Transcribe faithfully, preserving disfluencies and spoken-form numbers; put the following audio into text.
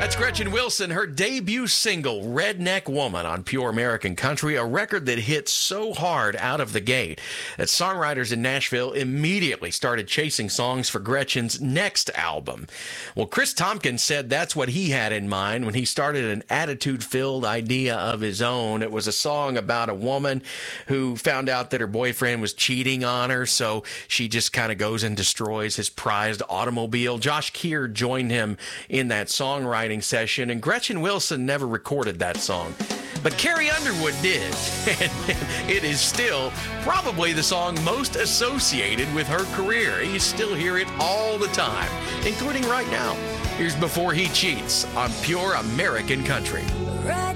That's Gretchen Wilson, her debut single, Redneck Woman, on Pure American Country, a record that hit so hard out of the gate that songwriters in Nashville immediately started chasing songs for Gretchen's next album. Well, Chris Tompkins said that's what he had in mind when he started an attitude-filled idea of his own. It was a song about a woman who found out that her boyfriend was cheating on her, so she just kind of goes and destroys his prized automobile. Josh Keir joined him in that songwriting session, and Gretchen Wilson never recorded that song. But Carrie Underwood did, and it is still probably the song most associated with her career. You still hear it all the time, including right now. Here's Before He Cheats on Pure American Country.